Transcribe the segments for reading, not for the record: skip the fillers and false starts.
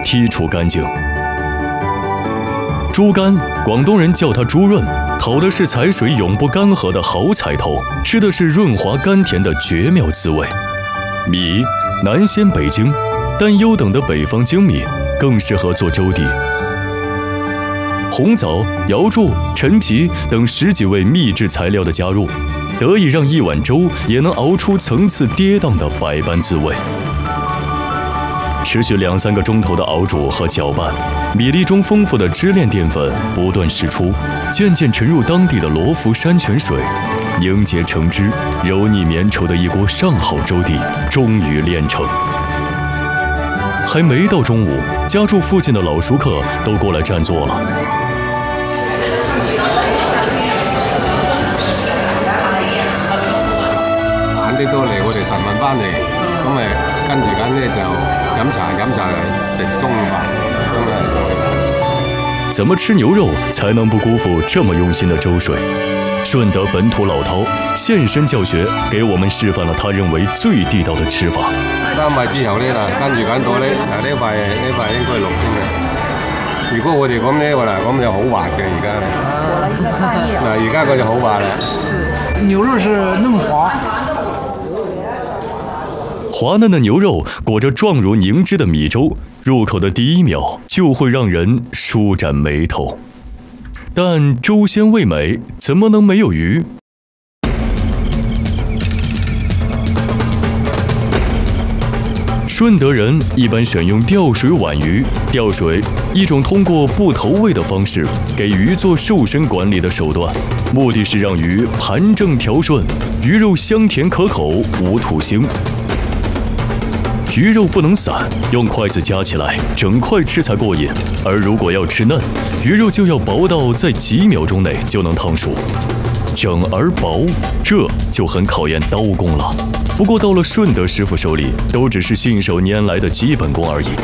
剔除干净。猪肝，广东人叫它猪润，讨的是财水永不干涸的好彩头，吃的是润滑甘甜的绝妙滋味。米，南先北精，但优等的北方精米更适合做粥底。红枣、瑶柱、陈皮等10几味秘制材料的加入，得以让一碗粥也能熬出层次跌宕的百般滋味。持续2、3个钟头的熬煮和搅拌，米粒中丰富的支链淀粉不断释出，渐渐沉入当地的罗浮山泉水，凝结成汁，柔腻绵稠的一锅上好粥底终于炼成。还没到中午，家住附近的老熟客都过来占座了。 晏啲都嚟我哋晨運班嚟，咁咪跟住緊咧就飲茶食中午飯，咁啊。 怎么吃牛肉才能不辜负这么用心的粥水？顺德本土老饕现身教学，给我们示范了他认为最地道的吃法。 3位之後咧嗱，跟住緊到咧嗱呢塊應該係6先嘅。如果我哋咁咧嗱，咁就好滑嘅而家。嗱而家佢就好滑啦。 牛肉是嫩滑。 滑嫩的牛肉裹着状如凝脂的米粥，入口的第1秒就会让人舒展眉头。但粥鲜味美，怎么能没有鱼？顺德人一般选用吊水皖鱼，吊水，一种通过不投喂的方式给鱼做瘦身管理的手段，目的是让鱼盘正条顺，鱼肉香甜可口，无土腥。鱼肉不能散，用筷子夹起来，整块吃才过瘾。而如果要吃嫩，鱼肉就要薄到在几秒钟内就能烫熟，整而薄，这就很考验刀工了。不过到了顺德师傅手里，都只是信手拈来的基本功而已。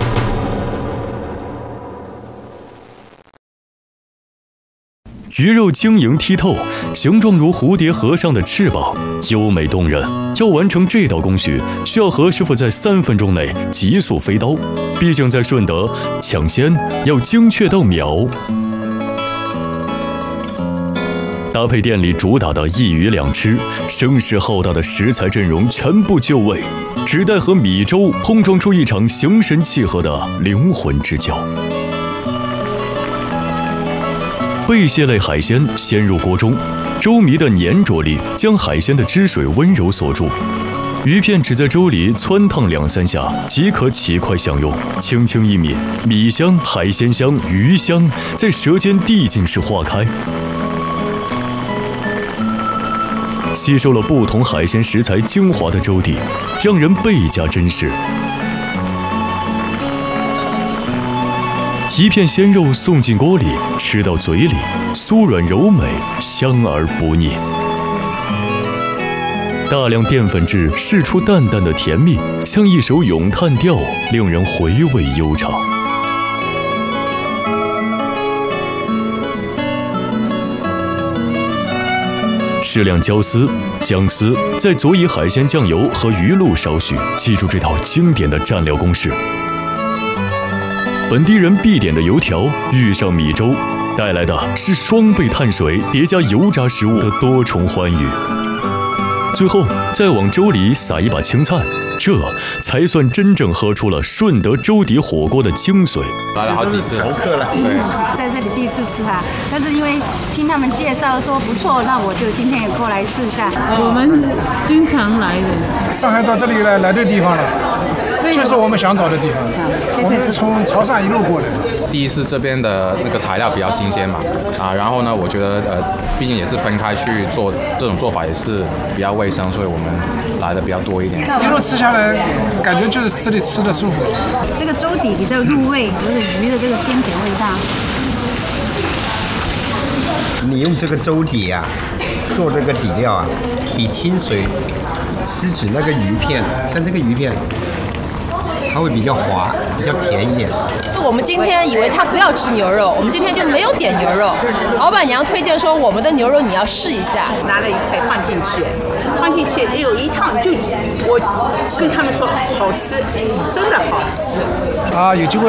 鱼肉晶莹剔透，形状如蝴蝶和尚的翅膀，优美动人。要完成这道工序，需要何师傅在3分钟内急速飞刀。毕竟在顺德，抢鲜要精确到秒。搭配店里主打的1鱼2吃，声势浩大的食材阵容全部就位，只待和米粥碰撞出一场形神契合的灵魂之交。贝蟹类海鲜先入锅中，粥糜的粘着力将海鲜的汁水温柔锁住，鱼片只在粥里汆烫2、3下即可起筷享用，轻轻一抿，米香、海鲜香、鱼香在舌尖递进式化开，吸收了不同海鲜食材精华的粥底，让人倍加珍视。一片鲜肉送进锅里，吃到嘴里，酥软柔美，香而不腻。大量淀粉质释出淡淡的甜蜜，像一首咏叹调，令人回味悠长。适量姜丝，再佐以海鲜酱油和鱼露少许，记住这套经典的蘸料公式。本地人必点的油条遇上米粥，带来的是双倍碳水叠加油炸食物的多重欢愉。最后再往粥里撒一把青菜，这才算真正喝出了顺德粥底火锅的精髓。 来了好几次， 熟客了。 对， 在这里第一次吃它，但是因为听他们介绍说不错，那我就今天也过来试一下。 我们经常来的， 上海到这里来对地方了，就是我们想找的地方。我们从潮汕一路过来的。 第一次这边的那个材料比较新鲜嘛，然后呢，我觉得毕竟也是分开去做，这种做法也是比较卫生，所以我们来的比较多一点。 一路吃下来，感觉就是这里吃的舒服。 这个粥底比较入味，有点鱼的这个鲜甜味道。 你用这个粥底啊，做这个底料啊，比清水吃起那个鱼片，像这个鱼片，它会比较滑，比较甜一点。 我们今天以为他不要吃牛肉，我们今天就没有点牛肉。老板娘推荐说我们的牛肉你要试一下， 拿了一块放进去，哎呦一烫就，我跟他们说好吃，真的好吃。 有机会